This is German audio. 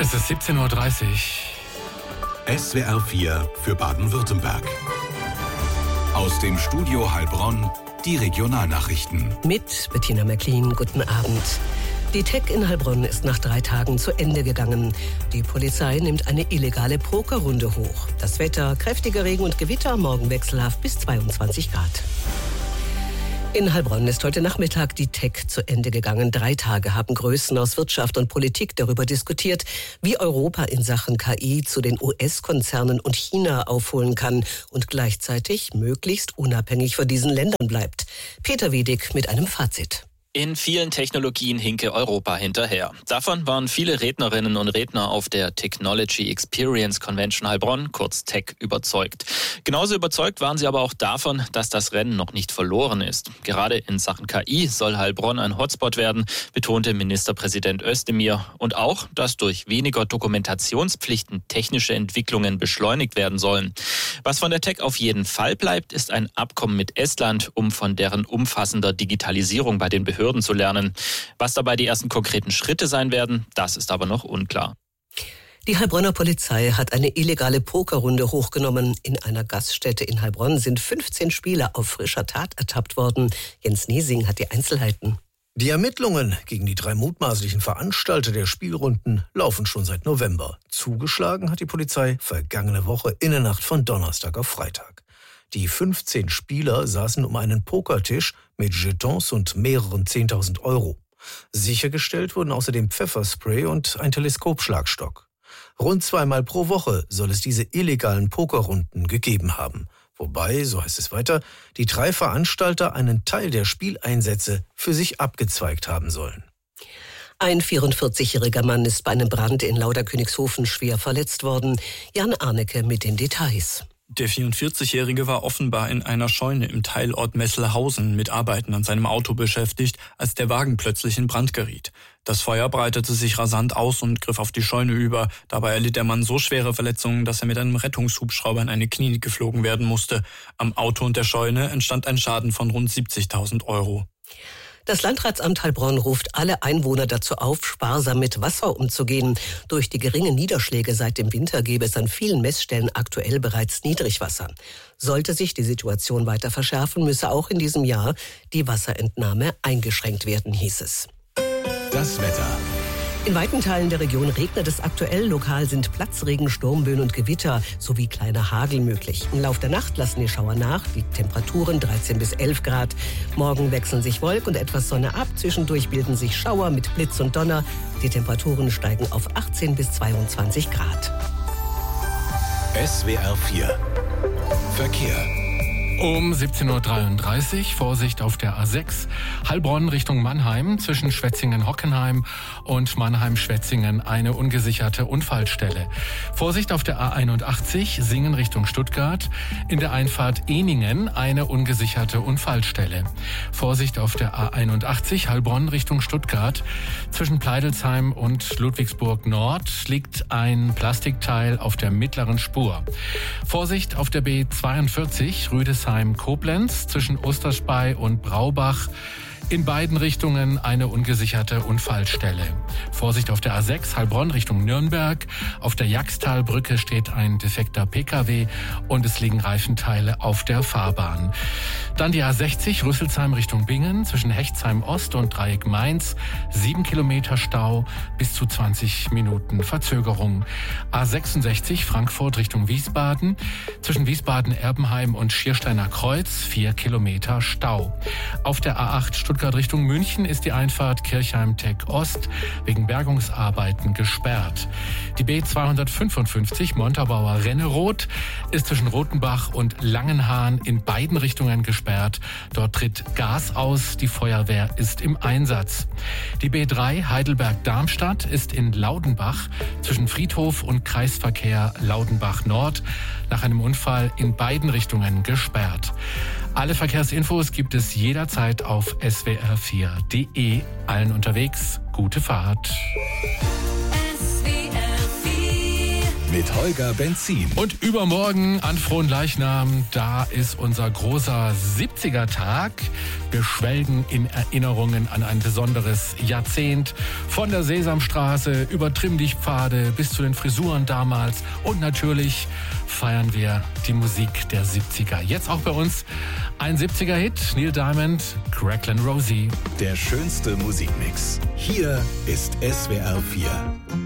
Es ist 17:30 Uhr. SWR 4 für Baden-Württemberg. Aus dem Studio Heilbronn die Regionalnachrichten. Mit Bettina Mecklin, guten Abend. Die TEC in Heilbronn ist nach 3 Tagen zu Ende gegangen. Die Polizei nimmt eine illegale Pokerrunde hoch. Das Wetter, kräftiger Regen und Gewitter, morgen wechselhaft bis 22 Grad. In Heilbronn ist heute Nachmittag die TEC zu Ende gegangen. 3 Tage haben Größen aus Wirtschaft und Politik darüber diskutiert, wie Europa in Sachen KI zu den US-Konzernen und China aufholen kann und gleichzeitig möglichst unabhängig von diesen Ländern bleibt. Peter Wedig mit einem Fazit. In vielen Technologien hinke Europa hinterher. Davon waren viele Rednerinnen und Redner auf der Technology Experience Convention Heilbronn, kurz TEC, überzeugt. Genauso überzeugt waren sie aber auch davon, dass das Rennen noch nicht verloren ist. Gerade in Sachen KI soll Heilbronn ein Hotspot werden, betonte Ministerpräsident Özdemir. Und auch, dass durch weniger Dokumentationspflichten technische Entwicklungen beschleunigt werden sollen. Was von der TEC auf jeden Fall bleibt, ist ein Abkommen mit Estland, um von deren umfassender Digitalisierung bei den Behörden zu lernen. Was dabei die ersten konkreten Schritte sein werden, das ist aber noch unklar. Die Heilbronner Polizei hat eine illegale Pokerrunde hochgenommen. In einer Gaststätte in Heilbronn sind 15 Spieler auf frischer Tat ertappt worden. Jens Niesing hat die Einzelheiten. Die Ermittlungen gegen die 3 mutmaßlichen Veranstalter der Spielrunden laufen schon seit November. Zugeschlagen hat die Polizei vergangene Woche in der Nacht von Donnerstag auf Freitag. Die 15 Spieler saßen um einen Pokertisch mit Jetons und mehreren 10.000 Euro. Sichergestellt wurden außerdem Pfefferspray und ein Teleskopschlagstock. Rund 2-mal pro Woche soll es diese illegalen Pokerrunden gegeben haben. Wobei, so heißt es weiter, die 3 Veranstalter einen Teil der Spieleinsätze für sich abgezweigt haben sollen. Ein 44-jähriger Mann ist bei einem Brand in Lauderkönigshofen schwer verletzt worden. Jan Arnecke mit den Details. Der 44-Jährige war offenbar in einer Scheune im Teilort Messelhausen mit Arbeiten an seinem Auto beschäftigt, als der Wagen plötzlich in Brand geriet. Das Feuer breitete sich rasant aus und griff auf die Scheune über. Dabei erlitt der Mann so schwere Verletzungen, dass er mit einem Rettungshubschrauber in eine Klinik geflogen werden musste. Am Auto und der Scheune entstand ein Schaden von rund 70.000 Euro. Das Landratsamt Heilbronn ruft alle Einwohner dazu auf, sparsam mit Wasser umzugehen. Durch die geringen Niederschläge seit dem Winter gäbe es an vielen Messstellen aktuell bereits Niedrigwasser. Sollte sich die Situation weiter verschärfen, müsse auch in diesem Jahr die Wasserentnahme eingeschränkt werden, hieß es. Das Wetter. In weiten Teilen der Region regnet es aktuell. Lokal sind Platzregen, Sturmböen und Gewitter sowie kleiner Hagel möglich. Im Lauf der Nacht lassen die Schauer nach. Die Temperaturen 13 bis 11 Grad. Morgen wechseln sich Wolk und etwas Sonne ab. Zwischendurch bilden sich Schauer mit Blitz und Donner. Die Temperaturen steigen auf 18 bis 22 Grad. SWR 4 Verkehr. Um 17:33 Uhr, Vorsicht auf der A6, Heilbronn Richtung Mannheim, zwischen Schwetzingen-Hockenheim und Mannheim-Schwetzingen eine ungesicherte Unfallstelle. Vorsicht auf der A81, Singen Richtung Stuttgart, in der Einfahrt Ehningen eine ungesicherte Unfallstelle. Vorsicht auf der A81, Heilbronn Richtung Stuttgart, zwischen Pleidelsheim und Ludwigsburg Nord liegt ein Plastikteil auf der mittleren Spur. Vorsicht auf der B42, Rüdesheim Koblenz, zwischen Osterspey und Braubach. In beiden Richtungen eine ungesicherte Unfallstelle. Vorsicht auf der A6 Heilbronn Richtung Nürnberg. Auf der Jagstalbrücke steht ein defekter Pkw und es liegen Reifenteile auf der Fahrbahn. Dann die A60 Rüsselsheim Richtung Bingen zwischen Hechtsheim Ost und Dreieck Mainz. 7 Kilometer Stau, bis zu 20 Minuten Verzögerung. A66 Frankfurt Richtung Wiesbaden. Zwischen Wiesbaden-Erbenheim und Schiersteiner Kreuz 4 Kilometer Stau. Auf der A8 Stuttgart Richtung München ist die Einfahrt Kirchheim-Teck Ost wegen Bergungsarbeiten gesperrt. Die B255 Montabaur Renneroth ist zwischen Rotenbach und Langenhahn in beiden Richtungen gesperrt. Dort tritt Gas aus, die Feuerwehr ist im Einsatz. Die B3 Heidelberg-Darmstadt ist in Laudenbach zwischen Friedhof und Kreisverkehr Laudenbach Nord nach einem Unfall in beiden Richtungen gesperrt. Alle Verkehrsinfos gibt es jederzeit auf swr4.de. Allen unterwegs, gute Fahrt. Mit mit Holger Benzin. Und übermorgen an Fronleichnam, da ist unser großer 70er-Tag. Wir schwelgen in Erinnerungen an ein besonderes Jahrzehnt. Von der Sesamstraße über Trimm-dich-Pfade bis zu den Frisuren damals. Und natürlich feiern wir die Musik der 70er. Jetzt auch bei uns ein 70er-Hit. Neil Diamond, Cracklin' Rosie. Der schönste Musikmix. Hier ist SWR 4.